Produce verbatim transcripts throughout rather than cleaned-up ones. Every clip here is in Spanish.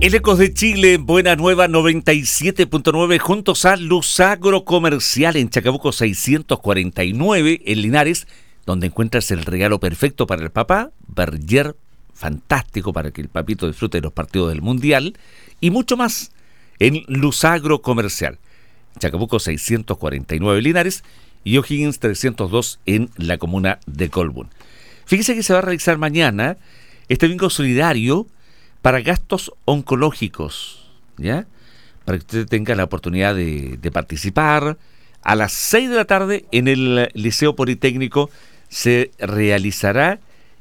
El Ecos de Chile, Buena Nueva noventa y siete punto nueve, juntos a Luz Agrocomercial en Chacabuco seiscientos cuarenta y nueve, en Linares, donde encuentras el regalo perfecto para el papá, Berger, fantástico para que el papito disfrute de los partidos del Mundial, y mucho más en Luz Agrocomercial. Chacabuco seiscientos cuarenta y nueve, Linares, y O'Higgins trescientos dos en la comuna de Colbún. Fíjese que se va a realizar mañana este bingo solidario para gastos oncológicos, ¿ya? Para que usted tenga la oportunidad de, de participar. A las seis de la tarde en el Liceo Politécnico se realizará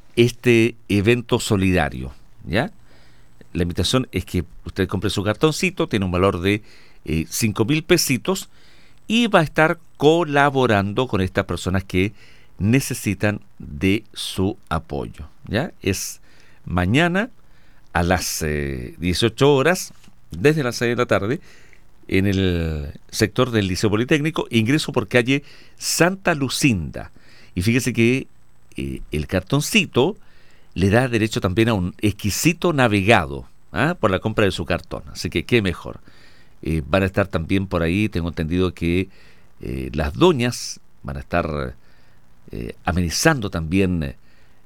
este evento solidario, ¿ya? La invitación es que usted compre su cartoncito, tiene un valor de eh, cinco mil pesitos y va a estar colaborando con estas personas que necesitan de su apoyo, ¿ya? Es mañana a las eh, dieciocho horas, desde las seis de la tarde, en el sector del Liceo Politécnico, ingreso por calle Santa Lucinda. Y fíjese que eh, el cartoncito le da derecho también a un exquisito navegado, ¿ah? Por la compra de su cartón. Así que qué mejor. Eh, van a estar también por ahí, tengo entendido que eh, las doñas van a estar eh, amenizando también eh,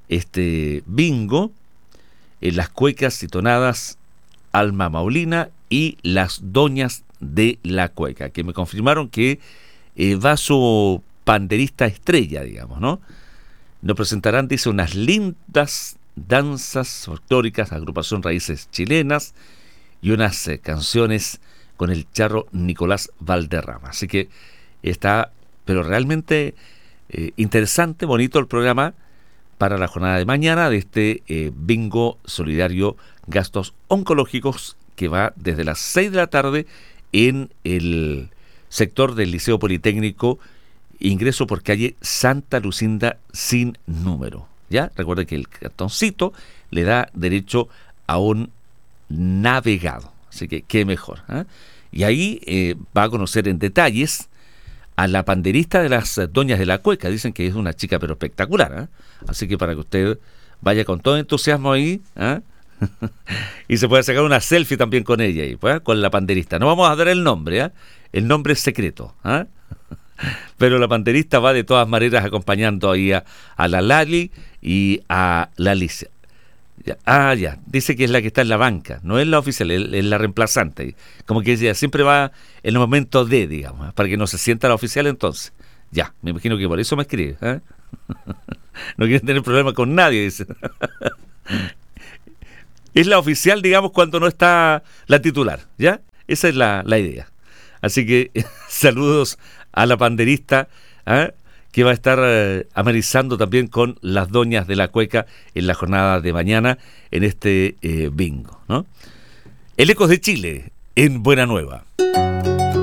este bingo, en las cuecas y tonadas Alma Maulina y las doñas de la cueca, que me confirmaron que eh, va su panderista estrella, digamos, ¿no? Nos presentarán, dice, unas lindas danzas folclóricas, agrupación Raíces Chilenas y unas eh, canciones con el charro Nicolás Valderrama. Así que está, pero realmente eh, interesante, bonito el programa para la jornada de mañana de este eh, bingo solidario gastos oncológicos que va desde las seis de la tarde en el sector del Liceo Politécnico, ingreso por calle Santa Lucinda sin número, ¿ya? Recuerde que el cartoncito le da derecho a un navegado, así que qué mejor, ¿eh? Y ahí eh, va a conocer en detalles a la panderista de las doñas de la cueca. Dicen que es una chica pero espectacular, ¿eh? Así que para que usted vaya con todo entusiasmo ahí, ¿eh? Y se puede sacar una selfie también con ella ahí, ¿eh? Con la panderista. No vamos a dar el nombre, ¿eh? El nombre es secreto, ¿eh? Pero la panderista va de todas maneras acompañando ahí a, a la Lali y a la Alicia. Ya, ah, ya, dice que es la que está en la banca, no es la oficial, es, es la reemplazante. Como que ella siempre va en el momento de, digamos, para que no se sienta la oficial entonces. Ya, me imagino que por eso me escribe, ¿eh? No quieren tener problema con nadie, dice. Es la oficial, digamos, cuando no está la titular, ¿ya? Esa es la, la idea. Así que saludos a la panderista, ¿eh? Que va a estar eh, amenizando también con las doñas de la cueca en la jornada de mañana en este eh, bingo, ¿no? El Ecos de Chile en Buena Nueva.